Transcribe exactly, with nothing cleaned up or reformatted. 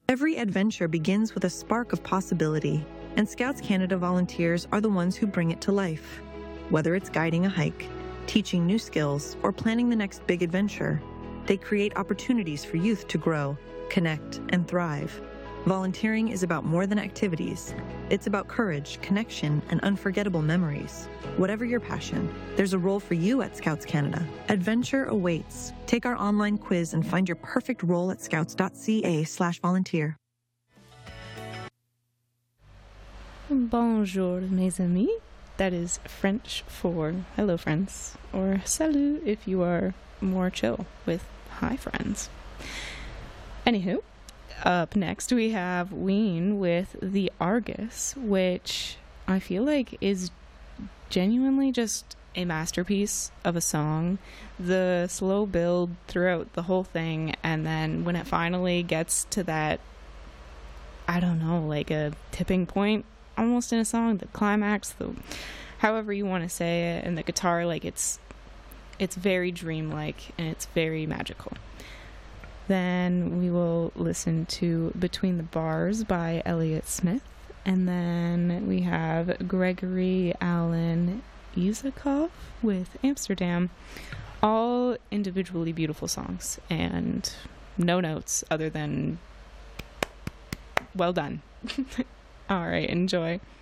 Every adventure begins with a spark of possibility, and Scouts Canada volunteers are the ones who bring it to life. Whether it's guiding a hike, teaching new skills, or planning the next big adventure, they create opportunities for youth to grow, connect, and thrive. Volunteering is about more than activities. It's about courage, connection, and unforgettable memories. Whatever your passion, there's a role for you at Scouts Canada. Adventure awaits. Take our online quiz and find your perfect role at scouts.ca slash volunteer. Bonjour, mes amis. That is French for hello, friends, or salut if you are more chill with hi, friends. Anywho, up next we have Ween with The Argus, which I feel like is genuinely just a masterpiece of a song. The slow build throughout the whole thing, and then when it finally gets to that, I don't know, like a tipping point almost in a song, the climax, the however you want to say it, and the guitar, like it's it's very dreamlike and it's very magical. Then we will listen to Between the Bars by Elliott Smith. And then we have Gregory Alan Isakov with Amsterdam. All individually beautiful songs and no notes other than well done. All right, enjoy.